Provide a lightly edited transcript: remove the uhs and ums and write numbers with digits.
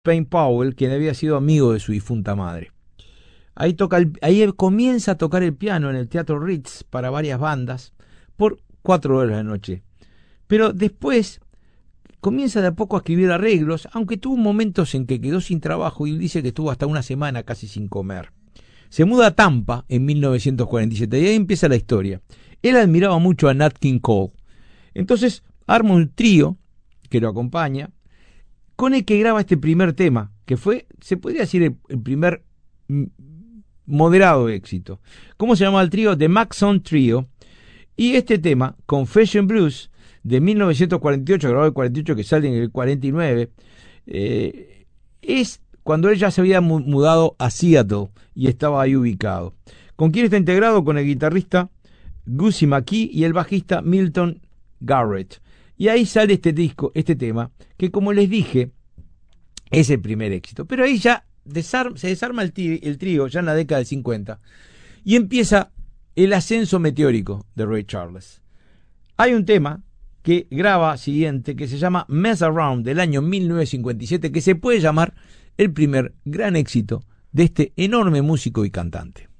Payne Powell, quien había sido amigo de su difunta madre. Ahí comienza a tocar el piano en el Teatro Ritz para varias bandas por 4 horas de la noche. Pero después comienza de a poco a escribir arreglos, aunque tuvo momentos en que quedó sin trabajo y dice que estuvo hasta una semana casi sin comer. Se muda a Tampa en 1947 y ahí empieza la historia. Él admiraba mucho a Nat King Cole. Entonces arma un trío que lo acompaña, con el que graba este primer tema, que fue, se podría decir, el primer moderado éxito. ¿Cómo se llama el trío? The Maxon Trio. Y este tema, Confession Blues, de 1948, grabado en el 48, que sale en el 49, es cuando él ya se había mudado a Seattle y estaba ahí ubicado. ¿Con quién está integrado? Con el guitarrista Gussie McKee y el bajista Milton Garrett. Y ahí sale este tema, que como les dije, es el primer éxito. Pero ahí ya se desarma el trío, ya en la década del 50, y empieza el ascenso meteórico de Ray Charles. Hay un tema que graba siguiente, que se llama Mess Around, del año 1957, que se puede llamar el primer gran éxito de este enorme músico y cantante.